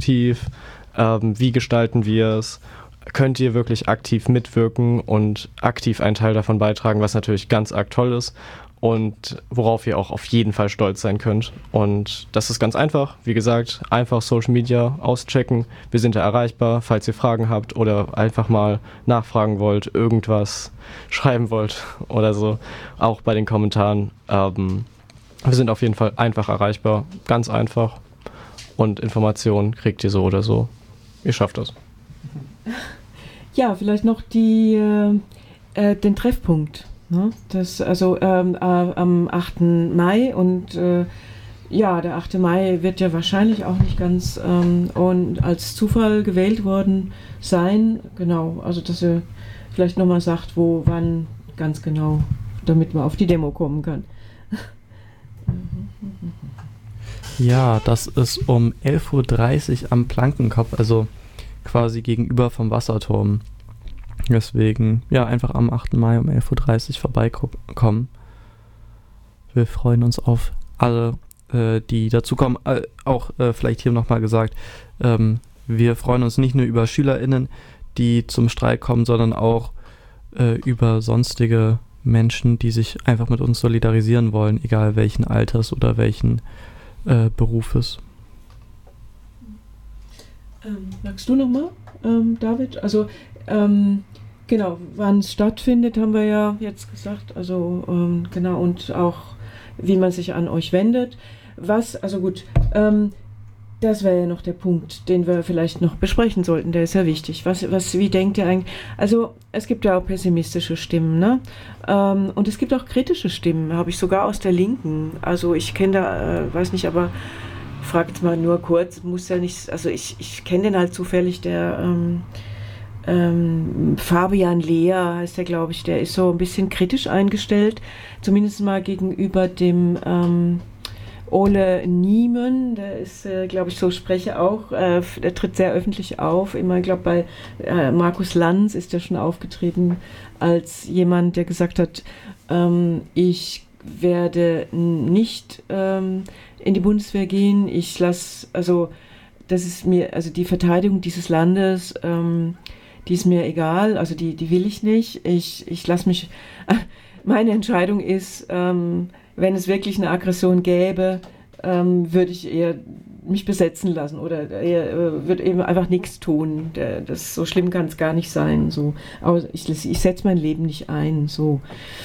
effektiv? Wie gestalten wir es? Könnt ihr wirklich aktiv mitwirken und aktiv einen Teil davon beitragen, was natürlich ganz arg toll ist und worauf ihr auch auf jeden Fall stolz sein könnt. Und das ist ganz einfach. Wie gesagt, einfach Social Media auschecken. Wir sind da erreichbar, falls ihr Fragen habt oder einfach mal nachfragen wollt, irgendwas schreiben wollt oder so. Auch bei den Kommentaren. Wir sind auf jeden Fall einfach erreichbar. Ganz einfach. Und Informationen kriegt ihr so oder so. Ihr schafft das. Ja, vielleicht noch den Treffpunkt. Ne? Das, also am 8. Mai und der 8. Mai wird ja wahrscheinlich auch nicht ganz und als Zufall gewählt worden sein. Genau, also dass ihr vielleicht nochmal sagt, wo, wann ganz genau, damit man auf die Demo kommen kann. Ja, das ist um 11.30 Uhr am Plankenkopf, also quasi gegenüber vom Wasserturm. Deswegen, ja, einfach am 8. Mai um 11.30 Uhr vorbeikommen. Wir freuen uns auf alle, die dazukommen. Auch vielleicht hier nochmal gesagt, wir freuen uns nicht nur über SchülerInnen, die zum Streik kommen, sondern auch über sonstige Menschen, die sich einfach mit uns solidarisieren wollen, egal welchen Alters oder welchen Berufes. Magst du nochmal, David? Also, genau, wann es stattfindet, haben wir ja jetzt gesagt. Also, genau, und auch, wie man sich an euch wendet. Also gut, das wäre ja noch der Punkt, den wir vielleicht noch besprechen sollten, der ist ja wichtig. Wie denkt ihr eigentlich? Also, es gibt ja auch pessimistische Stimmen, ne? Und es gibt auch kritische Stimmen, habe ich sogar aus der Linken. Also, ich kenne da, weiß nicht, aber fragt mal nur kurz, muss ja nicht, also ich kenne den halt zufällig, der Fabian Lehr heißt der, glaube ich, der ist so ein bisschen kritisch eingestellt, zumindest mal gegenüber dem Ole Niemen, der ist, glaube ich, so Sprecher auch, der tritt sehr öffentlich auf, immer, ich glaube, bei Markus Lanz ist er schon aufgetreten als jemand, der gesagt hat, ich werde nicht in die Bundeswehr gehen, ich lasse, also das ist mir, also die Verteidigung dieses Landes, die ist mir egal, also die will ich nicht, ich lasse mich, meine Entscheidung ist, wenn es wirklich eine Aggression gäbe, würde ich eher mich besetzen lassen oder würde eben einfach nichts tun. Das, so schlimm kann es gar nicht sein. So. Aber ich setze mein Leben nicht ein. So.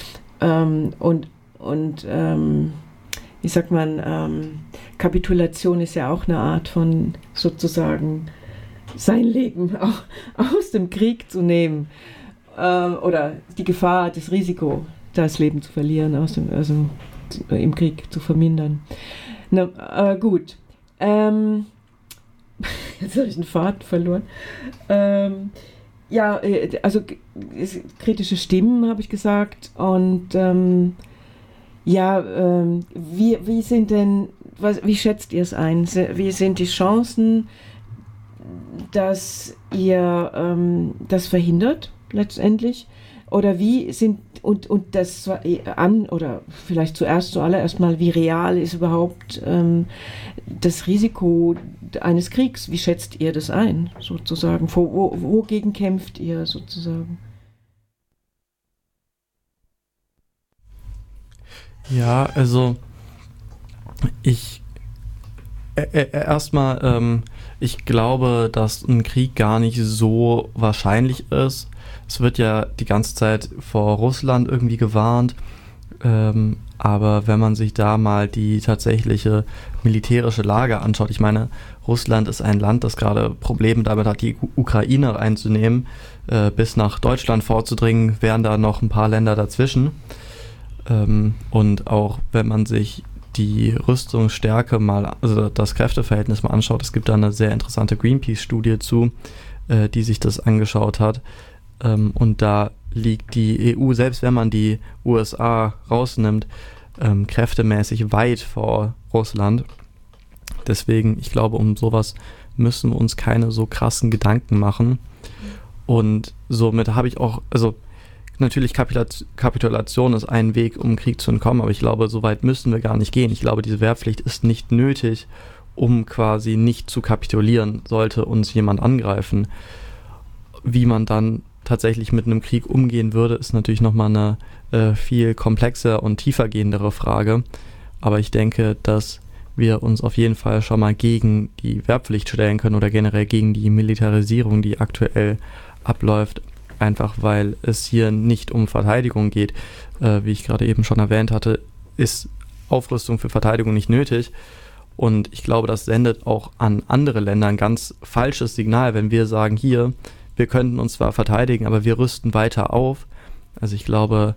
Wie sagt man, Kapitulation ist ja auch eine Art von sozusagen sein Leben auch aus dem Krieg zu nehmen. Oder die Gefahr, das Risiko, das Leben zu verlieren, also im Krieg zu vermindern. Na, gut. Jetzt habe ich den Faden verloren. Also kritische Stimmen, habe ich gesagt. Und wie sind denn, wie schätzt ihr es ein? Wie sind die Chancen, dass ihr das verhindert letztendlich? Oder wie sind, und das oder vielleicht zuallererst mal, wie real ist überhaupt das Risiko eines Kriegs? Wie schätzt ihr das ein, sozusagen? Wogegen kämpft ihr sozusagen? Ja, also ich ich glaube, dass ein Krieg gar nicht so wahrscheinlich ist. Es wird ja die ganze Zeit vor Russland irgendwie gewarnt, aber wenn man sich da mal die tatsächliche militärische Lage anschaut, ich meine, Russland ist ein Land, das gerade Probleme damit hat, die Ukraine einzunehmen, bis nach Deutschland vorzudringen, wären da noch ein paar Länder dazwischen. Und auch wenn man sich die Rüstungsstärke mal, also das Kräfteverhältnis mal anschaut, es gibt da eine sehr interessante Greenpeace-Studie zu, die sich das angeschaut hat. Und da liegt die EU, selbst wenn man die USA rausnimmt, kräftemäßig weit vor Russland. Deswegen, ich glaube, um sowas müssen wir uns keine so krassen Gedanken machen. Und somit habe ich auch, also natürlich Kapitulation ist ein Weg, um Krieg zu entkommen, aber ich glaube, so weit müssen wir gar nicht gehen. Ich glaube, diese Wehrpflicht ist nicht nötig, um quasi nicht zu kapitulieren, sollte uns jemand angreifen. Wie man dann tatsächlich mit einem Krieg umgehen würde, ist natürlich nochmal eine viel komplexer und tiefergehendere Frage. Aber ich denke, dass wir uns auf jeden Fall schon mal gegen die Wehrpflicht stellen können oder generell gegen die Militarisierung, die aktuell abläuft, einfach weil es hier nicht um Verteidigung geht. Wie ich gerade eben schon erwähnt hatte, ist Aufrüstung für Verteidigung nicht nötig. Und ich glaube, das sendet auch an andere Länder ein ganz falsches Signal, wenn wir sagen, hier, wir könnten uns zwar verteidigen, aber wir rüsten weiter auf. Also ich glaube,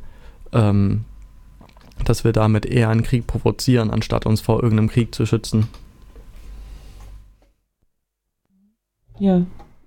dass wir damit eher einen Krieg provozieren, anstatt uns vor irgendeinem Krieg zu schützen. Ja.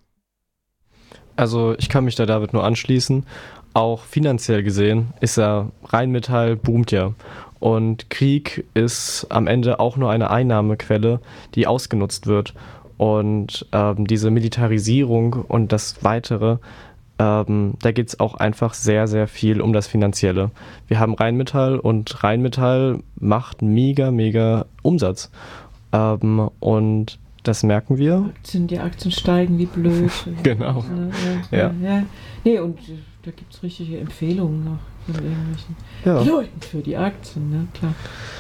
Also ich kann mich da David nur anschließen. Auch finanziell gesehen ist ja Rheinmetall boomt ja. Und Krieg ist am Ende auch nur eine Einnahmequelle, die ausgenutzt wird. Und diese Militarisierung und das Weitere, da geht es auch einfach sehr, sehr viel um das Finanzielle. Wir haben Rheinmetall und Rheinmetall macht mega, mega Umsatz. Und das merken wir. Die Aktien steigen wie blöd. Genau. Ja. Nee, und da gibt es richtige Empfehlungen noch von irgendwelchen Leuten für die Aktien, ne? Klar.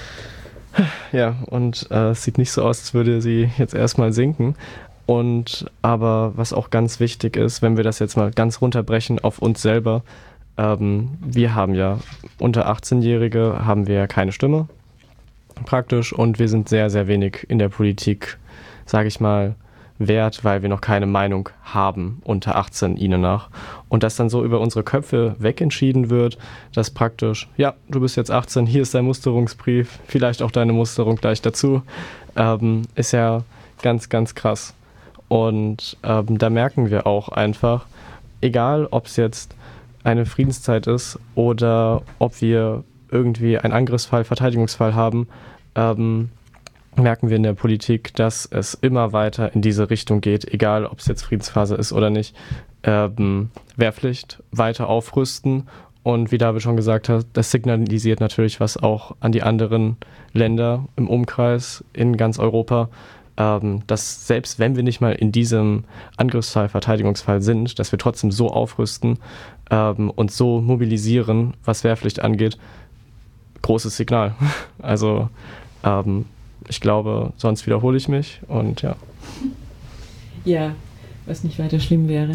Ja, und es sieht nicht so aus, als würde sie jetzt erstmal sinken. Aber was auch ganz wichtig ist, wenn wir das jetzt mal ganz runterbrechen auf uns selber, wir haben ja unter 18-Jährige haben wir keine Stimme praktisch und wir sind sehr, sehr wenig in der Politik, sage ich mal, wert, weil wir noch keine Meinung haben unter 18 ihnen nach. Und dass dann so über unsere Köpfe wegentschieden wird, dass praktisch, ja, du bist jetzt 18, hier ist dein Musterungsbrief, vielleicht auch deine Musterung gleich dazu, ist ja ganz, ganz krass. Und da merken wir auch einfach, egal ob es jetzt eine Friedenszeit ist oder ob wir irgendwie einen Angriffsfall, Verteidigungsfall haben, merken wir in der Politik, dass es immer weiter in diese Richtung geht, egal ob es jetzt Friedensphase ist oder nicht. Wehrpflicht, weiter aufrüsten und wie David schon gesagt hat, das signalisiert natürlich was auch an die anderen Länder im Umkreis in ganz Europa, dass selbst wenn wir nicht mal in diesem Angriffsfall, Verteidigungsfall sind, dass wir trotzdem so aufrüsten und so mobilisieren, was Wehrpflicht angeht, großes Signal. Also ich glaube, sonst wiederhole ich mich und ja. Ja, was nicht weiter schlimm wäre.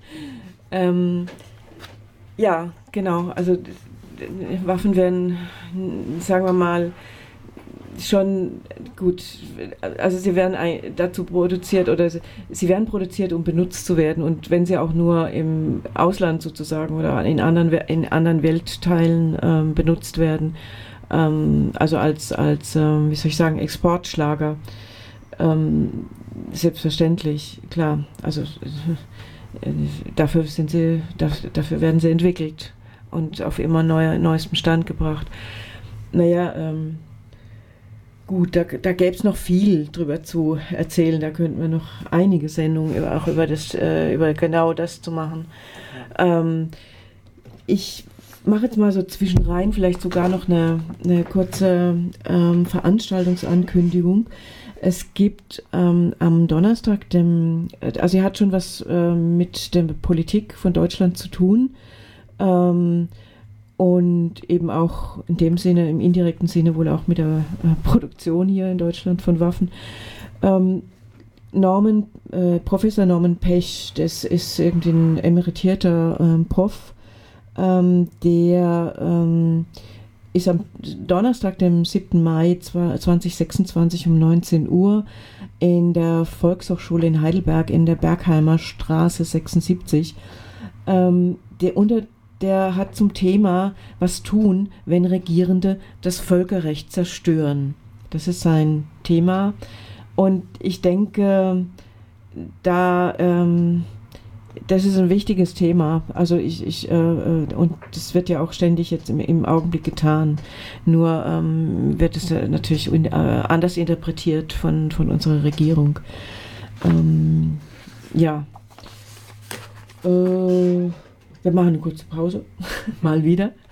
Ja, genau. Also Waffen werden, sagen wir mal, schon gut, also sie werden dazu produziert oder sie werden produziert, um benutzt zu werden und wenn sie auch nur im Ausland sozusagen oder in anderen Weltteilen benutzt werden, also als wie soll ich sagen, Exportschlager, selbstverständlich, klar, also dafür werden sie entwickelt und auf immer neuestem Stand gebracht. Naja, gut, da gäbe es noch viel drüber zu erzählen. Da könnten wir noch einige Sendungen auch über genau das zu machen. Ich mache jetzt mal so zwischenrein vielleicht sogar noch eine kurze Veranstaltungsankündigung. Es gibt am Donnerstag, also er hat schon was mit der Politik von Deutschland zu tun. Und eben auch in dem Sinne, im indirekten Sinne wohl auch mit der Produktion hier in Deutschland von Waffen. Professor Norman Pech, das ist irgendwie ein emeritierter Prof, der ist am Donnerstag, dem 7. Mai 2026 um 19 Uhr in der Volkshochschule in Heidelberg in der Bergheimer Straße 76. Der hat zum Thema, was tun, wenn Regierende das Völkerrecht zerstören. Das ist sein Thema. Und ich denke, das ist ein wichtiges Thema. Also und das wird ja auch ständig jetzt im Augenblick getan. Nur wird es natürlich anders interpretiert von unserer Regierung. Ja. Wir machen eine kurze Pause, mal wieder.